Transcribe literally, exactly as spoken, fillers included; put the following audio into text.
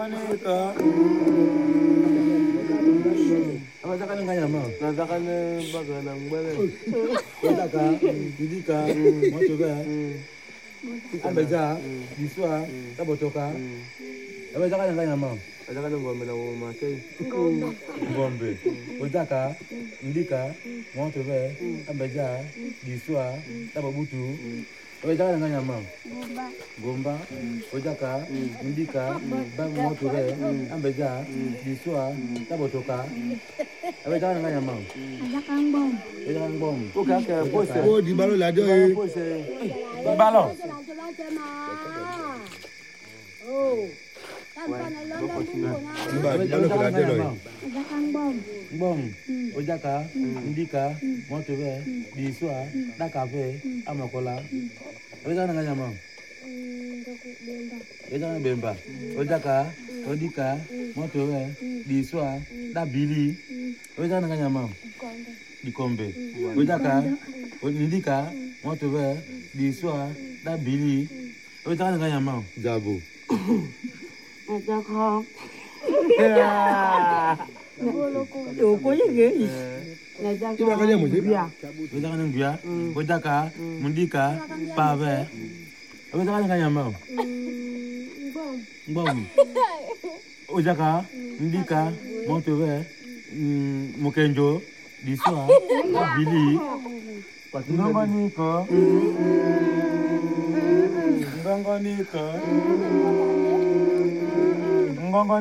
Maneka. Apa tak kena kaya mah? Nada ka na baga ng bala. Kita ka, hindi ka, mo coba. Ambeja, biswa, tabotoka. Apa tak kena kaya mah? Ada ka ng gombe na umatay. Gombe. Ojaka, hindi ka, mo coba. Ambeja, biswa, tabobutu. Apa tak kena kaya mah? Gomba. Gomba, ojaka, hindi ka, bang mo coba. Ambeja, biswa, tabotoka. Apa tak kena kaya mah? Ada kang bom. Jangan bom. Buka ka pose. Oh, di balo la do e. Pose. Balo. Oh. Tanpa na London buko na. Ba, di balo la do e. Ada kang bom. Bom. Ojaka, indika, motobe, biswa, dakape, amakola. Apa jangan kaya mah? Jangan bemba. Ojaka, odika, motobe, biswa, dabili. Apa jangan kaya mah? Dikombe. Ojaka, odika, motobe, biswa, dabili. Apa jangan kaya mah? Jabu. Ada kang. Yogo yege. Ada Ti ba kanya mo je? Apa jangan biya? Ojaka, mundika, pave. Apa jangan kaya mah? Bom. Bom. Ojaka, indika, motobe, mukenjo, biswa, dabili. Ngongoniko. Ngongoniko. Ngongoniko.